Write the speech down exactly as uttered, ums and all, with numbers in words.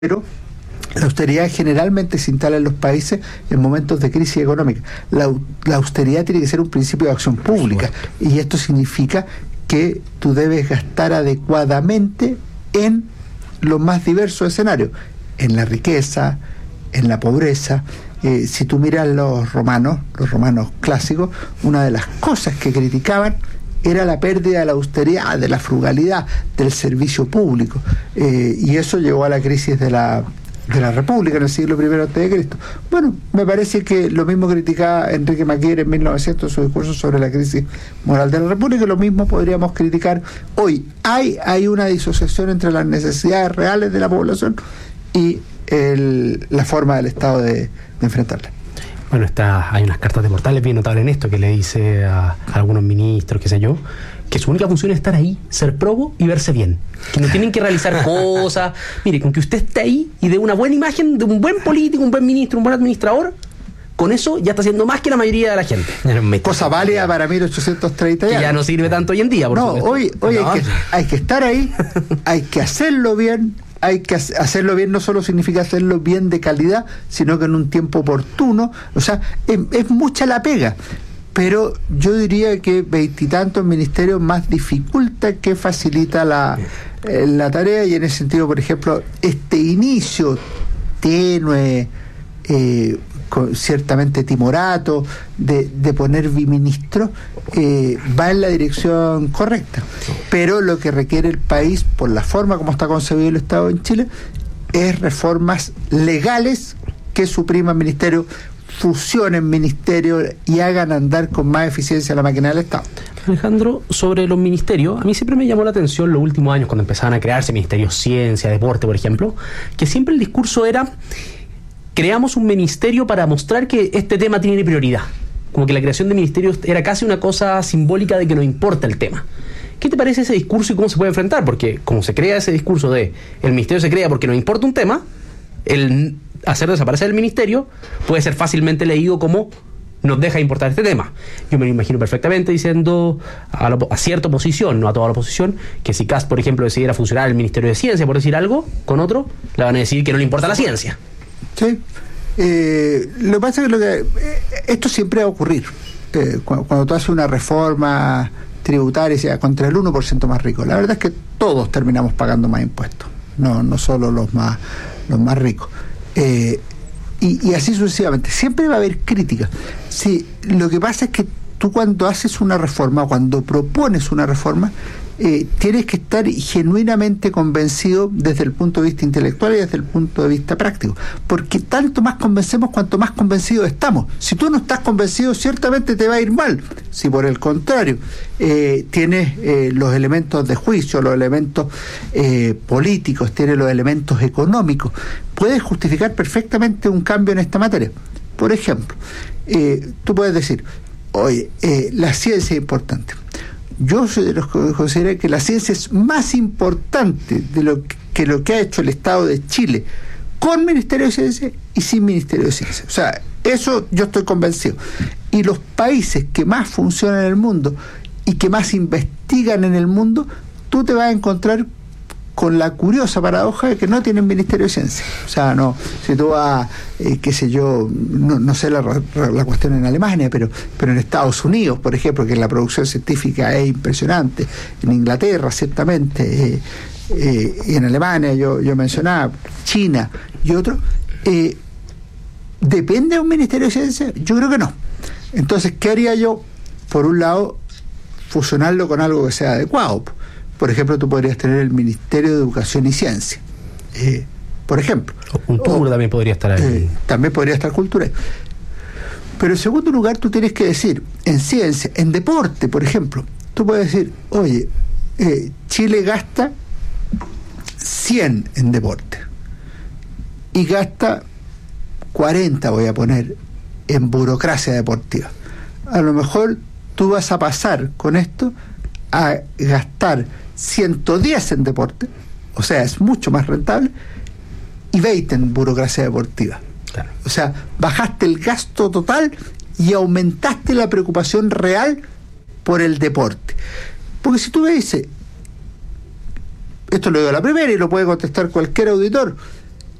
Pero la austeridad generalmente se instala en los países en momentos de crisis económica. La, la austeridad tiene que ser un principio de acción pública, y esto significa que tú debes gastar adecuadamente en los más diversos escenarios, en la riqueza, en la pobreza. Eh, si tú miras los romanos, los romanos clásicos, una de las cosas que criticaban era la pérdida de la austeridad, de la frugalidad, del servicio público, eh, y eso llevó a la crisis de la de la República en el siglo primero antes de Cristo. Bueno, me parece que lo mismo criticaba Enrique Maquiere en mil novecientos en su discurso sobre la crisis moral de la República, y lo mismo podríamos criticar hoy. Hay, hay una disociación entre las necesidades reales de la población y el, la forma del Estado de, de enfrentarla. Bueno, está, hay unas cartas de Portales bien notables en esto, que le dice a, a algunos ministros, qué sé yo, que su única función es estar ahí, ser probo y verse bien. Que no tienen que realizar cosas. Mire, con que usted esté ahí y dé una buena imagen de un buen político, un buen ministro, un buen administrador, con eso ya está haciendo más que la mayoría de la gente. Cosa válida para mil ochocientos treinta. Que ya no sirve tanto hoy en día, por No, supuesto. hoy, hoy no. hay, que, hay que estar ahí, hay que hacerlo bien. Hay que hacerlo bien, no solo significa hacerlo bien de calidad, sino que en un tiempo oportuno. O sea, es, es mucha la pega, pero yo diría que veintitantos ministerios más dificulta que facilita la, eh, la tarea, y en ese sentido, por ejemplo, este inicio tenue, eh, con, ciertamente timorato, de, de poner biministros, eh, va en la dirección correcta. Pero lo que requiere el país, por la forma como está concebido el Estado en Chile, es reformas legales que supriman ministerios, fusionen ministerios y hagan andar con más eficiencia la máquina del Estado. Alejandro, sobre los ministerios, a mí siempre me llamó la atención los últimos años, cuando empezaban a crearse ministerios ciencia, deporte, por ejemplo, que siempre el discurso era: creamos un ministerio para mostrar que este tema tiene prioridad. Como que la creación de ministerios era casi una cosa simbólica de que nos importa el tema. ¿Qué te parece ese discurso y cómo se puede enfrentar? Porque como se crea ese discurso de el ministerio se crea porque nos importa un tema, el hacer desaparecer el ministerio puede ser fácilmente leído como nos deja de importar este tema. Yo me lo imagino perfectamente diciendo a, la, a cierta oposición, no a toda la oposición, que si C A S, por ejemplo, decidiera fusionar el Ministerio de Ciencia, por decir algo, con otro, le van a decir que no le importa la ciencia. Sí. Eh, lo que pasa es que, lo que eh, esto siempre va a ocurrir. Eh, cuando, cuando tú haces una reforma tributaria, sea contra el uno por ciento más rico, la verdad es que todos terminamos pagando más impuestos, no, no solo los más, los más ricos. Eh, y, y así sucesivamente. Siempre va a haber críticas. Sí, lo que pasa es que tú, cuando haces una reforma, cuando propones una reforma, eh, tienes que estar genuinamente convencido desde el punto de vista intelectual y desde el punto de vista práctico, porque tanto más convencemos cuanto más convencidos estamos. Si tú no estás convencido, ciertamente te va a ir mal. Si por el contrario eh, tienes eh, los elementos de juicio, los elementos eh, políticos, tienes los elementos económicos, puedes justificar perfectamente un cambio en esta materia. Por ejemplo, eh, tú puedes decir: oye, eh, la ciencia es importante. Yo soy de los que considero que la ciencia es más importante de lo que, que lo que ha hecho el Estado de Chile con Ministerio de Ciencia y sin Ministerio de Ciencia. O sea, eso yo estoy convencido. Y los países que más funcionan en el mundo y que más investigan en el mundo, tú te vas a encontrar con la curiosa paradoja de que no tienen Ministerio de Ciencia. O sea, no, si tú vas, eh, qué sé yo, no, no sé la, la cuestión en Alemania, pero, pero en Estados Unidos, por ejemplo, que la producción científica es impresionante, en Inglaterra, ciertamente, eh, eh, y en Alemania, yo, yo mencionaba, China y otros, eh, ¿depende de un Ministerio de Ciencia? Yo creo que no. Entonces, ¿qué haría yo? Por un lado, fusionarlo con algo que sea adecuado. Por ejemplo, tú podrías tener el Ministerio de Educación y Ciencia, eh, por ejemplo. O cultura o, también podría estar ahí. Eh, también podría estar cultura. Pero en segundo lugar, tú tienes que decir, en ciencia, en deporte, por ejemplo, tú puedes decir: oye, eh, Chile gasta cien en deporte y gasta cuarenta, voy a poner, en burocracia deportiva. A lo mejor tú vas a pasar con esto a gastar ciento diez en deporte, o sea, es mucho más rentable, y veinte en burocracia deportiva. Claro. O sea, bajaste el gasto total y aumentaste la preocupación real por el deporte. Porque si tú me dices, esto lo digo a la primera y lo puede contestar cualquier auditor,